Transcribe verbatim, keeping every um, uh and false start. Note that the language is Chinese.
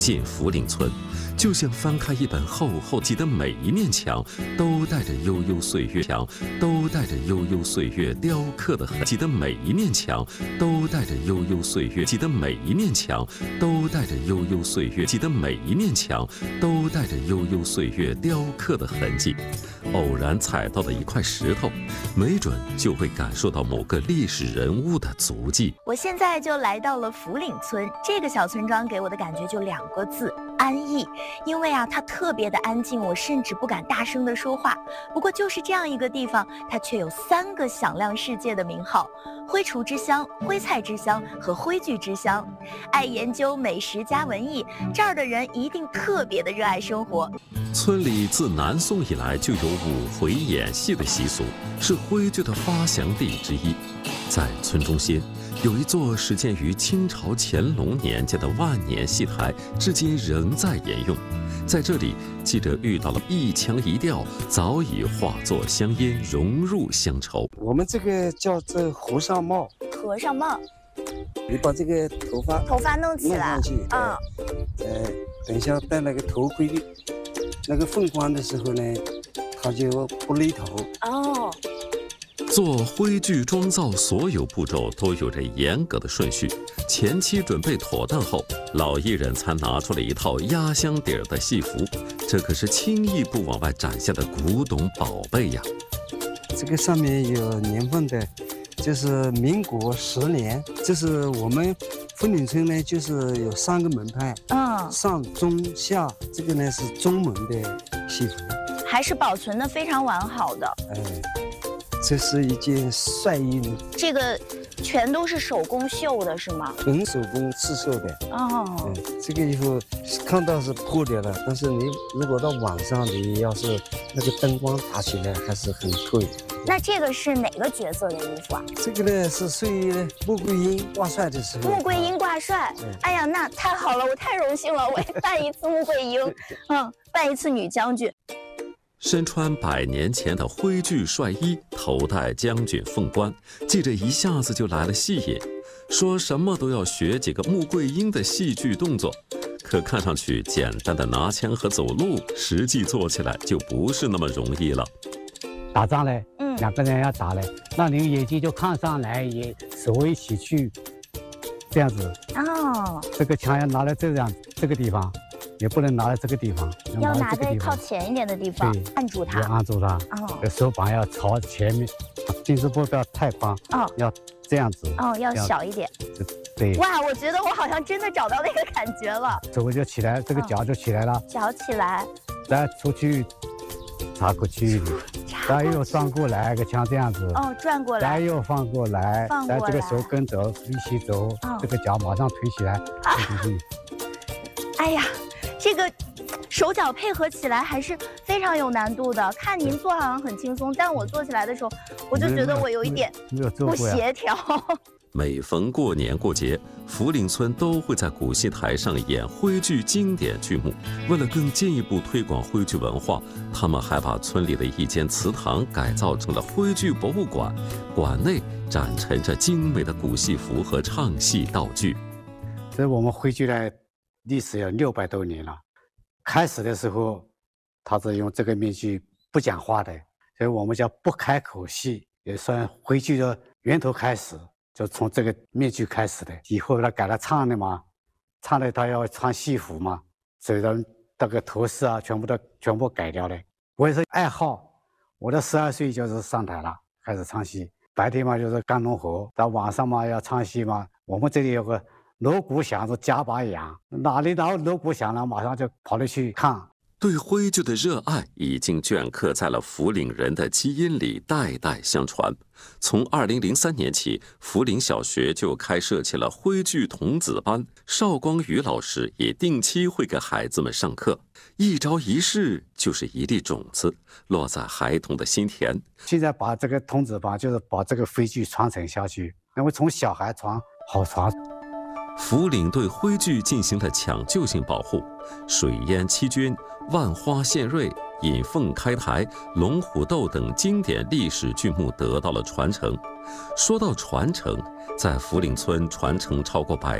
进福岭村，就像翻开一本厚厚记得每一面墙都带着悠悠岁月墙，都带着悠悠岁月雕刻的痕迹的每一面墙，都带着悠悠岁月记得每一面墙，都带着悠悠岁月记得每一面墙，都带着悠悠岁月雕刻的痕迹。偶然踩到的一块石头，没准就会感受到某个历史人物的足迹。 我现在就来到了福岭村，这个小村庄给我的感觉就两个字：安逸。因为啊，它特别的安静，我甚至不敢大声的说话。不过就是这样一个地方，它却有三个响亮世界的名号：徽厨之乡、徽菜之乡和徽剧之乡。爱研究美食加文艺，这儿的人一定特别的热爱生活。 村里自南宋以来就有舞回演戏的习俗，是徽剧的发祥地之一。在村中心有一座始建于清朝乾隆年间的万年戏台，至今仍在沿用。在这里，记者遇到了一腔一调，早已化作乡音，融入乡愁。 我们这个叫这和尚帽。 和尚帽， 你把这个头发头发弄起来， 弄上去啊，呃，等一下戴那个头盔，那个凤冠的时候呢，它就不勒头。哦。 做徽剧妆造所有步骤都有着严格的顺序，前期准备妥当后，老艺人才拿出了一套压箱底儿的戏服，这可是轻易不往外展现的古董宝贝呀。 这个上面有年份的，就是民国十年，这是我们福岭村呢，就是有三个门派，嗯，上中下，这个呢是中门的戏服， 还是保存的非常完好的。 哎。这是一件帅衣呢， 这个全都是手工绣的，是吗？ 纯手工刺绣的。哦、嗯，这个衣服看到是破掉了，但是你如果到晚上，你要是那个灯光打起来，还是很透。 那这个是哪个角色的衣服啊？ 这个呢是属于穆桂英挂帅的时候。 穆桂英挂帅，嗯、哎呀，那太好了，我太荣幸了，我也扮一次穆桂英，嗯，扮一次女将军。 身穿百年前的徽剧帅衣，头戴将军凤冠，记者一下子就来了戏瘾，说什么都要学几个穆桂英的戏剧动作。可看上去简单的拿枪和走路，实际做起来就不是那么容易了。 打仗嘞，嗯，两个人要打嘞，那你眼睛就看上来，也手一起去，这样子。哦，这个枪要拿来这样这个地方。也不能拿在这个地方， 要拿在靠前一点的地方，按住它， 要按住它。哦，手板要朝前面，颈子部不要太宽，哦，要这样子。 哦，要小一点。 对。 哇，我觉得我好像真的找到那个感觉了。 手就起来，这个脚就起来了。 脚起来。 再出去，插过去，再又转过来，个像这样子。 哦，转过来。 再又放过来， 放过来。 再这个手跟着一起走，这个脚马上推起来，推进去。 哎呀。这个手脚配合起来还是非常有难度的。看您做好像很轻松，但我做起来的时候，我就觉得我有一点不协调。 每逢过年过节，福岭村都会在古戏台上演徽剧经典剧目。为了更进一步推广徽剧文化，他们还把村里的一间祠堂改造成了徽剧博物馆，馆内展陈着精美的古戏服和唱戏道具。 这我们徽剧的历史有六百多年了。开始的时候，他是用这个面具不讲话的，所以我们叫不开口戏，也算徽剧的源头开始，就从这个面具开始的。以后他改了唱的嘛，唱的他要穿戏服嘛，所以说这个头饰啊，全部都全部改掉了。我也是爱好，我的十二岁就是上台了，开始唱戏。白天嘛就是干农活，到晚上嘛要唱戏嘛。我们这里有个。锣鼓响是加把痒，哪里哪锣鼓响了，马上就跑了去看。 对徽剧的热爱已经镌刻在了福岭人的基因里，代代相传。从二零零三年起，福岭小学就开设起了徽剧童子班，邵光宇老师也定期会给孩子们上课。一招一式就是一粒种子，落在孩童的心田。 现在把这个童子班，就是把这个徽剧传承下去，因为从小孩传好传。 福岭对徽剧进行了抢救性保护，水淹七军、万花献瑞、引凤开台、龙虎斗等经典历史剧目得到了传承。说到传承，在福岭村传承超过百